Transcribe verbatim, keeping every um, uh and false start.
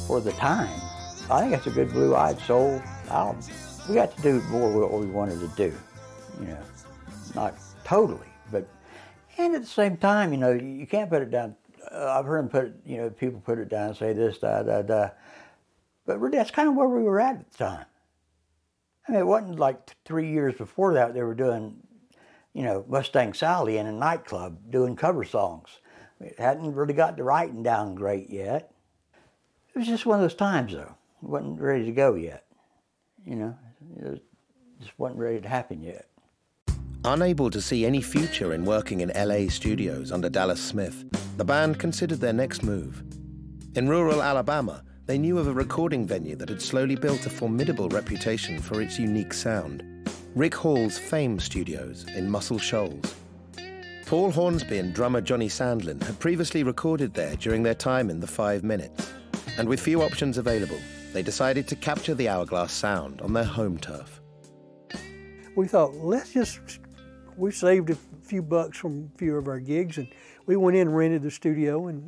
For the time, I think it's a good blue-eyed soul album. We got to do more what we wanted to do, you know, not totally, but, and at the same time, you know, you can't put it down. Uh, I've heard them put it, you know, people put it down and say this, da, da, da. But really, that's kind of where we were at at the time. I mean, it wasn't like three years before that they were doing, you know, Mustang Sally in a nightclub doing cover songs. It hadn't really got the writing down great yet. It was just one of those times, though. It wasn't ready to go yet. You know, it was, just wasn't ready to happen yet. Unable to see any future in working in L A studios under Dallas Smith, the band considered their next move. In rural Alabama, they knew of a recording venue that had slowly built a formidable reputation for its unique sound. Rick Hall's Fame Studios in Muscle Shoals. Paul Hornsby and drummer Johnny Sandlin had previously recorded there during their time in the Five Minutes. And with few options available, they decided to capture the Hourglass sound on their home turf. We thought, let's just, we saved a few bucks from a few of our gigs, and we went in and rented the studio and